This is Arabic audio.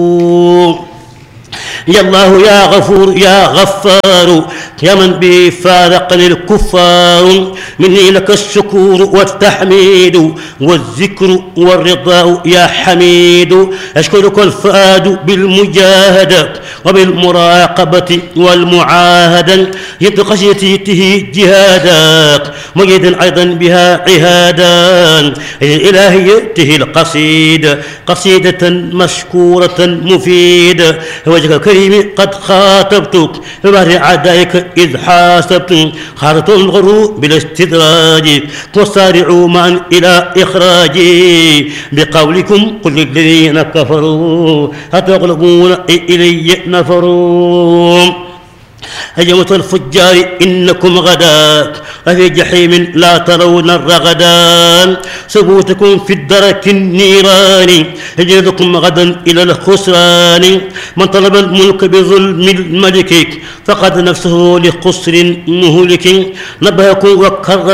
يا الله يا غفور يا غفار يا من به فارقني الكفار، مني لك الشكور والتحميد والذكر والرضا يا حميد. أشكرك الفؤاد بالمجاهدة وبالمراقبة والمعاهدة، يد خشيته جهادا مجيدا أيضا بها عهادا. إلهيته القصيدة قصيدة مشكورة مفيدة، وجهك الكريم قد خاطبتك ببحر عدائك إذ حاسبتم، خارط الغروب بالاستدراج وسارعوا معا إلى إخراجي بقولكم قل للذين كفروا أتغلبون إلي نفروا. أيها الفجار إنكم غدا وفي جحيم لا ترون الرغدان، ثبوتكم في الدرك النيران يجلدكم غدا إلى الخسران. من طلب الملك بظلم الملك فقد نفسه لخسر مهلك، نبهكم وكرر